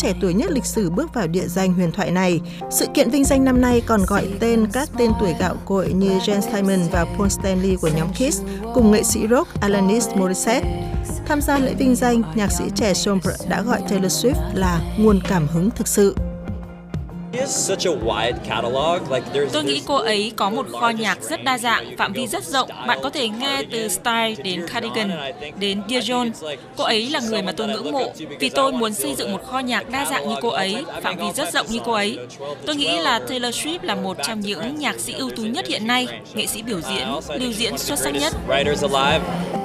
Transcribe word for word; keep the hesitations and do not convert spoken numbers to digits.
trẻ tuổi nhất lịch sử bước vào địa danh huyền thoại này. Sự kiện vinh danh năm nay còn gọi tên các tên tuổi gạo cội như Jane Simon và Paul Stanley của nhóm Kiss cùng nghệ sĩ rock Alanis Morissette. Tham gia lễ vinh danh, nhạc sĩ trẻ Sean Paul đã gọi Taylor Swift là nguồn cảm hứng thực sự. Tôi nghĩ cô ấy có một kho nhạc rất đa dạng, phạm vi rất rộng. Bạn có thể nghe từ Style đến Cardigan, đến Dear John. Cô ấy là người mà tôi ngưỡng mộ, vì tôi muốn xây dựng một kho nhạc đa dạng như cô ấy, phạm vi rất rộng như cô ấy. Tôi nghĩ là Taylor Swift là một trong những nhạc sĩ ưu tú nhất hiện nay, nghệ sĩ biểu diễn, lưu diễn xuất sắc nhất.